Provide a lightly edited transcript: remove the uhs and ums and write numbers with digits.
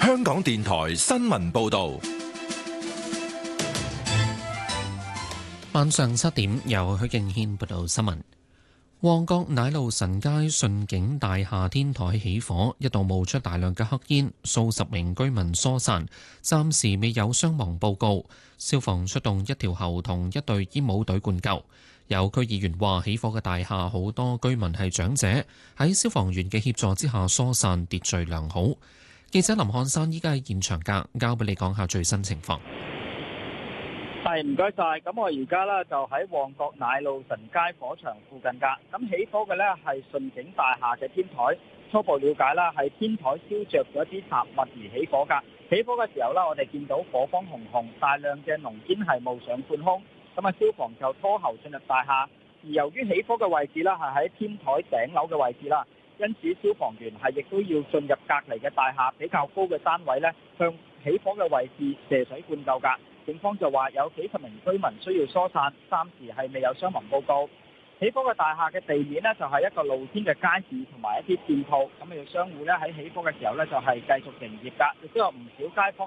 香港電台新聞報道， 晚上7點由許敬軒報道新聞。旺角奶路臣街順景大廈天台起火，一度冒出大量嘅黑煙，數十名居民疏散，暫時未有傷亡報告。消防出動一條喉同一隊煙霧隊灌救。有區議員話，起火嘅大廈好多居民係長者，喺消防員嘅協助之下疏散，秩序良好。記者林漢山依家喺現場㗎，交俾你講下最新情況。 係，唔該晒。咁我而家咧就喺旺角奶路臣街火場附近㗎。咁起火嘅咧係順景大廈嘅天台。初步了解啦，係天台燒着咗一啲雜物而起火㗎。起火嘅時候咧，我哋見到火光紅紅，大量嘅濃煙係冒上半空。咁啊，消防就拖喉進入大廈。而由於起火嘅位置啦係喺天台頂樓嘅位置啦，因此消防員係亦都要進入隔離嘅大廈比較高嘅單位咧，向起火嘅位置射水灌救㗎。警方就話有幾十名居民需要疏散，暫時係未有傷亡報告。起火嘅大廈嘅地面呢，就係一個露天嘅街市同埋一啲店鋪，咁嘅商戶咧喺起火嘅時候咧就係繼續營業㗎，亦都有唔少街坊